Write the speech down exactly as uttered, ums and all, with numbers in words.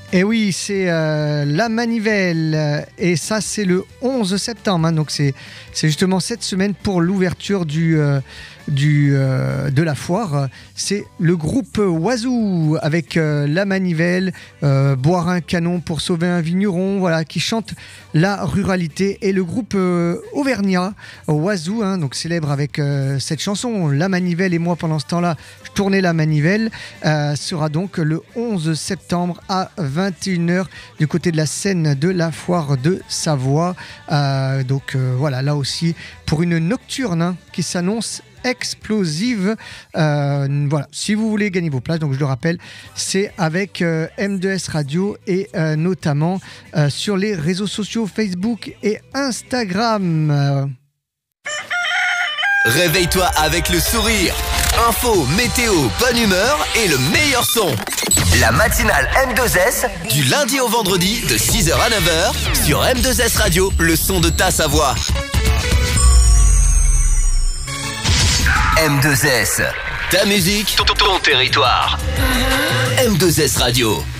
Et oui, c'est euh, la Manivelle et ça c'est le onze septembre, hein, donc c'est, c'est justement cette semaine pour l'ouverture du, euh, du, euh, de la foire. C'est le groupe Oiseau avec euh, la Manivelle, euh, boire un canon pour sauver un vigneron, voilà, qui chante la ruralité, et le groupe euh, Auvergnat, Oiseau, hein, donc célèbre avec euh, cette chanson La Manivelle, et moi pendant ce temps-là je tournais la Manivelle, euh, sera donc le onze septembre à vingt et une heures du côté de la scène de la foire de Savoie. Euh, donc euh, voilà, là aussi pour une nocturne, hein, qui s'annonce explosive. Euh, voilà, si vous voulez gagner vos places, donc je le rappelle, c'est avec euh, M deux S Radio et euh, notamment euh, sur les réseaux sociaux Facebook et Instagram. Euh... Réveille-toi avec le sourire. Info, météo, bonne humeur et le meilleur son. La matinale M deux S, du lundi au vendredi de six heures à neuf heures sur M deux S Radio, le son de ta Savoie. M deux S, ta musique, ton, ton territoire. M deux S Radio.